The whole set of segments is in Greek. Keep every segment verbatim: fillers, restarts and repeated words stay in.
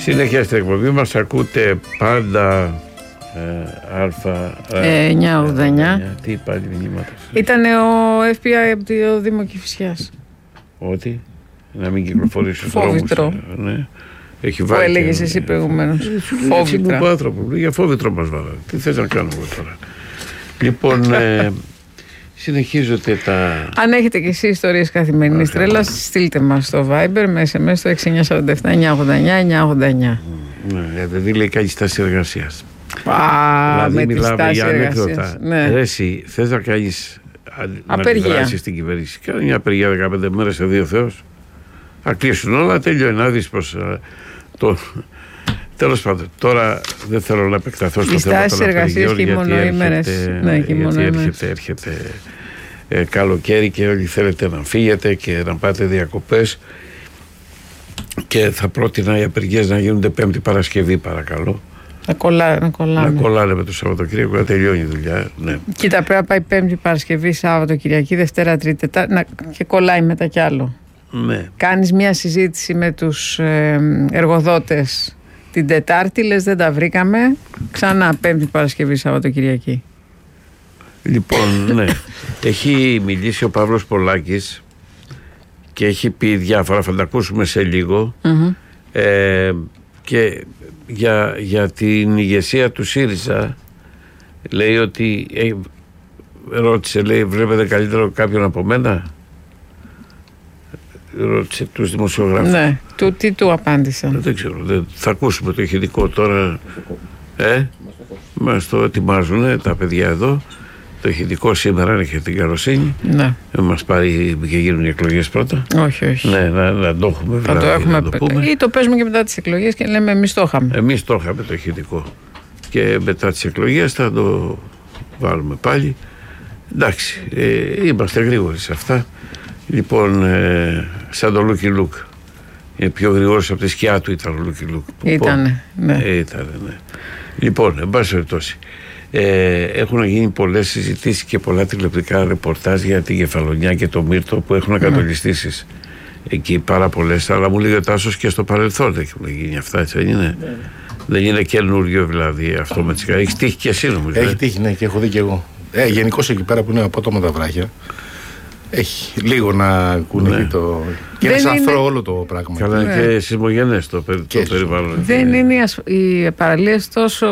Συνέχεια στην εκπομπή μας ακούτε πάντα ε, Αλφα ε, εννιά ογδόντα εννιά. Τι πάλι μηνύματα? Ήταν ο εφ μπι άι από το Δήμο Κηφισιάς. Ότι να μην κυκλοφορήσει ο Φόβητρο. Ναι. Έχει Που βάλει έλεγες και... εσύ προηγουμένως. Φόβητρο. Φόβητρο. άνθρωπο. Για φόβητρο μας βάλα. Τι θες να κάνουμε τώρα? Λοιπόν, ε, συνεχίζονται τα... Αν έχετε και εσείς ιστορίες καθημερινής τρέλας, στείλτε μας στο Viber με ες εμ ες στο έξι εννιά τέσσερα επτά εννιά ογδόντα εννιά εννιά ογδόντα εννιά. Ναι, δηλαδή λέει καλή στάση εργασίας. Α, δηλαδή με μιλάμε για ανέκδοτα. Ναι. Ρε εσύ, θες να κάνεις απεργία. Να αντιδράσεις στην κυβέρνηση? Κάνε μια απεργία δεκαπέντε μέρες σε δύο Θεός. Θα κλείσουν όλα, τελειώνει. Να δεις πως uh, το... Τέλος πάντων, τώρα δεν θέλω να επεκταθώ στο θέμα των απεργιών, γιατί έρχεται, ναι, γιατί έρχεται, έρχεται ε, καλοκαίρι και όλοι θέλετε να φύγετε και να πάτε διακοπές, και θα πρότεινα οι απεργίες να γίνονται Πέμπτη Παρασκευή, παρακαλώ. Να, κολλά, να κολλάνε. Να κολλάνε με το Σαββατοκύριακο, να τελειώνει η δουλειά. Ναι. Κοίτα, πρέπει να πάει Πέμπτη Παρασκευή, Σάββατο, Κυριακή, Δευτέρα, Τρίτη, Τετάρτη, να... και κολλάει μετά κι άλλο. Ναι. Κάνεις μια συζήτηση με τους ε, εργοδότες την Τετάρτη, λες δεν τα βρήκαμε, ξανά Πέμπτη Παρασκευή, Σάββατο, Κυριακή. Λοιπόν, ναι. Έχει μιλήσει ο Παύλος Πολάκης και έχει πει διάφορα, θα τα ακούσουμε σε λίγο. Mm-hmm. Ε, και για, για την ηγεσία του ΣΥΡΙΖΑ λέει ότι ε, ρώτησε, λέει, βλέπετε καλύτερο κάποιον από μένα? Ρώτησε τους δημοσιογράφους. Ναι, του, τι του απάντησαν? Δεν ξέρω, δεν, θα ακούσουμε το ηχητικό τώρα. Ε, μας το ετοιμάζουν τα παιδιά εδώ. Το ηχητικό σήμερα, αν έχετε την καλοσύνη. Ναι. Μας πάρει και γίνουν οι εκλογές πρώτα. Όχι, όχι. Ναι, να, να το έχουμε. Θα δηλαδή, το έχουμε. Το πούμε. Ή το παίζουμε και μετά τις εκλογές και λέμε εμείς το είχαμε. Εμείς το είχαμε το ηχητικό. Και μετά τις εκλογές θα το βάλουμε πάλι. Εντάξει, ε, είμαστε γρήγοροι σε αυτά. Λοιπόν, ε, σαν το Λούκι Λουκ. Ε, πιο γρήγορος από τη σκιά του ήταν ο Λούκι Λουκ. Ήτανε, ναι. Ε, ήτανε, ναι. Λοιπόν, εν πάση περιπτώσει, ε, έχουν γίνει πολλές συζητήσεις και πολλά τηλεοπτικά ρεπορτάζ για την Κεφαλονιά και το Μύρτο που έχουν ακατολιστήσεις. Mm. Εκεί πάρα πολλές, αλλά μου λέει ο Τάσος και στο παρελθόν έχουν γίνει αυτά, έτσι δεν είναι? Mm. Δεν είναι καινούριο δηλαδή αυτό με τις καρδιές. Έχει τύχει και εσύ νομίζω? Έχει τύχει, ναι, και έχω δει και εγώ. Ε, γενικώς εκεί πέρα που είναι απότομα τα βράχια, έχει λίγο να κουνηθεί, ναι, το. Και είναι σαφρό όλο το πράγμα. Καλά, ναι, και σεισμογενές το, το περιβάλλον. Δεν είναι οι, ασ... οι παραλίες τόσο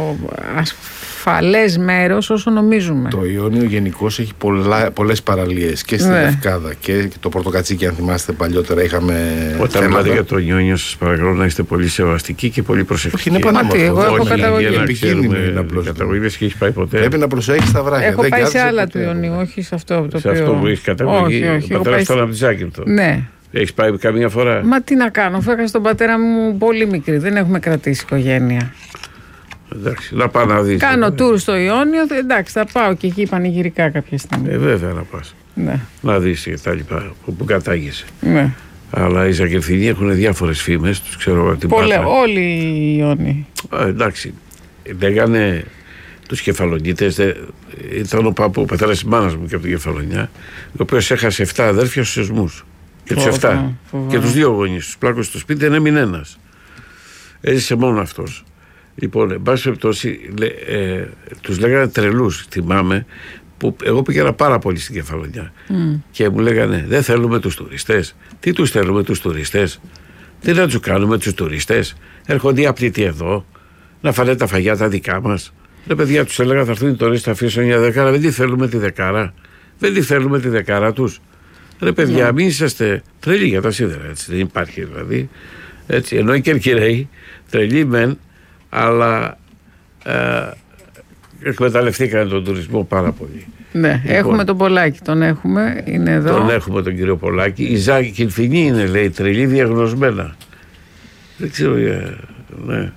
ασφαλές μέρος όσο νομίζουμε. Το Ιόνιο γενικώς έχει πολλές παραλίες και στη, ναι, Λευκάδα και το Πορτοκατσίκι, αν θυμάστε παλιότερα είχαμε. Όταν μιλάτε για το Ιόνιο, σας παρακαλώ να είστε πολύ σεβαστικοί και πολύ προσεκτικοί. Όχι, είναι πανέμορφο. Εγώ έχω καταγωγή. Καταγωγή και έχεις πάει ποτέ? Πρέπει να προσέχεις τα βράχια. Έχω πάει σε άλλα του Ιόνιου, όχι σε αυτό το σε αυτό που έχεις καταγωγή. Ο πατέρας στον Αμπτζάκηπτο. Ναι. Έχεις πάει καμία φορά? Μα τι να κάνω, φέγα στον πατέρα μου πολύ μικρή, δεν έχουμε κρατήσει οικογένεια. Εντάξει, να πάω να δεις. Κάνω τουρ στο Ιόνιο, εντάξει, θα πάω και εκεί πανηγυρικά κάποια στιγμή. Ε, βέβαια να πας. Ναι. Να δεις και τα λοιπά, που κατάγεσαι. Ναι. Αλλά οι Ζακερθινοί έχουν διάφορες φήμες, τους ξέρω από την Πάτρα. Όλοι οι Ιόνιοι. Α, εντάξει, λέγανε τους Κεφαλονίτες, ήταν ο παππού, ο πατέρας της μάνας μου και από την Κεφαλονιά, ο οποίος έχασε εφτά αδέρφια στους σεισμούς. Και τους εφτά. Και τους δύο γονείς, τους πλάκους στο σπίτι, δεν έμεινε ένας. Έζησε μόνο αυτός. Λοιπόν, εν πάση περιπτώσει, ε, τους λέγανε τρελούς, θυμάμαι, που εγώ πήγαινα πάρα πολύ στην Κεφαλονιά. Mm. Και μου λέγανε, δεν θέλουμε τους τουριστές. Τι τους θέλουμε τους τουριστές? Τι να τους κάνουμε τους τουριστές? Έρχονται οι απλητοί εδώ, να φάνε τα φαγιά τα δικά μας. Ρε παιδιά, τους έλεγα, θα έρθουν οι τουριστές, θα αφήσουν μια δεκάρα. Δεν τη θέλουμε τη δεκάρα. Δεν τη θέλουμε τη δεκάρα τους. Ρε παιδιά, yeah, μην είσαστε τρελοί για τα σίδερα, έτσι, δεν υπάρχει δηλαδή. Έτσι, ενώ οι Κερκυραίοι, τρελοί μεν, αλλά ε, εκμεταλλευτήκαν τον τουρισμό πάρα πολύ. Ναι, λοιπόν, έχουμε τον Πολάκη, τον έχουμε, είναι εδώ. Τον έχουμε τον κύριο Πολάκη. Η Ζάκη Κυρφινή είναι, λέει, τρελή διαγνωσμένα. Δεν ξέρω, ε, ναι.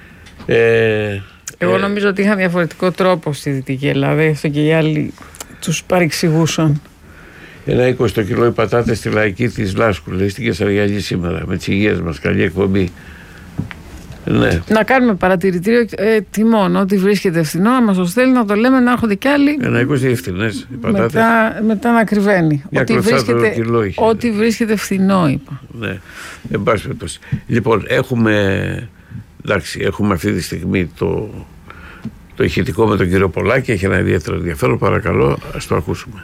Ε, Εγώ ε, νομίζω ότι είχαν διαφορετικό τρόπο στη Δυτική Ελλάδα, αυτό και οι άλλοι τους παρεξηγούσαν. Ένα είκοσι το κιλό οι πατάτες στη λαϊκή της Λάσκου, λέει, στην Κεσαριανή σήμερα, με τις υγείες μας, καλή εκπομπή. Ναι. Να κάνουμε παρατηρητήριο ε, τιμών. Ό,τι βρίσκεται φθηνό, να μας το στέλνει, να το λέμε, να έρχονται κι άλλοι. Ένα είκοσι φθηνές οι πατάτες. Μετά, μετά να κρυβαίνει. Ό,τι βρίσκεται, ό,τι βρίσκεται φθηνό, είπα. Ναι, εν πάση περιπτώσει. Λοιπόν, έχουμε, εντάξει, έχουμε αυτή τη στιγμή το, το ηχητικό με τον κύριο Πολάκη. Έχει ένα ιδιαίτερο ενδιαφέρον. Παρακαλώ, ας το ακούσουμε.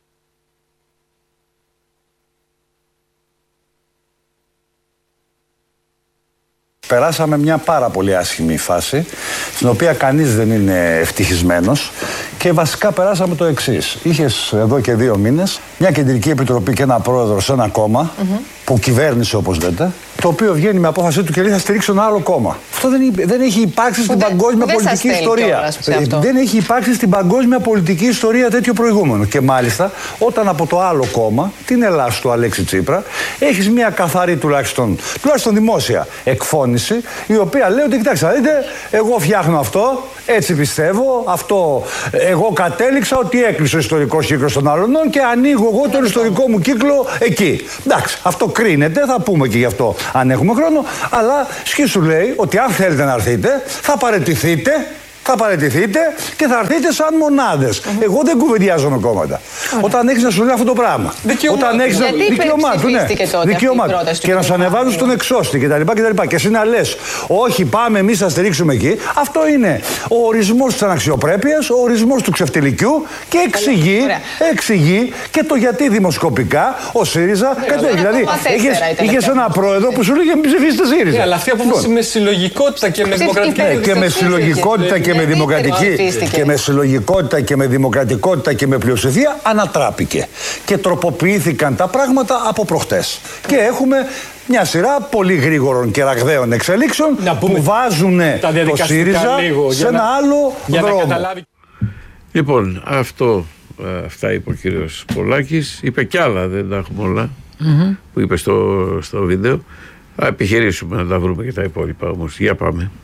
Περάσαμε μια πάρα πολύ άσχημη φάση, στην οποία κανείς δεν είναι ευτυχισμένος, και βασικά περάσαμε το εξής. Είχες εδώ και δύο μήνες μια κεντρική επιτροπή και ένα πρόεδρο σε ένα κόμμα, mm-hmm. που κυβέρνησε όπως λέτε, το οποίο βγαίνει με απόφασή του και λέει θα στηρίξω ένα άλλο κόμμα. Αυτό δεν, δεν έχει υπάρξει στην παγκόσμια πολιτική ιστορία. Δεν έχει υπάρξει στην παγκόσμια πολιτική ιστορία τέτοιο προηγούμενο. Και μάλιστα όταν από το άλλο κόμμα, την Ελλάς του Αλέξη Τσίπρα, έχεις μια καθαρή τουλάχιστον, τουλάχιστον δημόσια εκφώνηση, η οποία λέει ότι κοιτάξτε, δείτε, εγώ φτιάχνω αυτό, έτσι πιστεύω, αυτό εγώ κατέληξα ότι έκλεισε ο ιστορικός κύκλος των Αλωνών και ανοίγω εγώ τον ιστορικό μου κύκλο εκεί. Εντάξει, αυτό κρίνεται, θα πούμε και γι' αυτό αν έχουμε χρόνο, αλλά σκίσου λέει ότι αν θέλετε να έρθετε, θα παραιτηθείτε. Θα παραιτηθείτε και θα έρθετε σαν μονάδες. Mm-hmm. Εγώ δεν κουβεντιάζω με κόμματα. Mm-hmm. Όταν έχεις να σου λέει αυτό το πράγμα. Όταν έχεις να. Δικαίωμά του, ναι. Δικαίωμά του. Και να σου ανεβάζουν στον εξώστη κτλ. Και εσύ να λες, όχι, πάμε εμείς να στηρίξουμε εκεί. Αυτό είναι ο ορισμός της αναξιοπρέπειας, ο ορισμός του ξεφτιλικιού και εξηγεί, εξηγεί και το γιατί δημοσκοπικά ο ΣΥΡΙΖΑ κατέβηκε. Δηλαδή, είχες ένα πρόεδρο που σου λέγε μην ψηφίσετε ΣΥΡΙΖΑ. Αλλά αυτή απόφαση με συλλογικότητα και με δημοκρατική. Και με συλλογικότητα και με δημοκρατική και με συλλογικότητα και με δημοκρατικότητα και με πλειοψηφία ανατράπηκε. Και τροποποιήθηκαν τα πράγματα από προχτές. Και έχουμε μια σειρά πολύ γρήγορων και ραγδαίων εξελίξεων που βάζουν το ΣΥΡΙΖΑ σε ένα άλλο δρόμο. Λοιπόν, αυτό, αυτά είπε ο κύριος Πολάκης. Είπε κι άλλα, δεν τα έχουμε όλα, mm-hmm. που είπε στο, στο βίντεο. Θα επιχειρήσουμε να τα βρούμε και τα υπόλοιπα όμως. Για πάμε.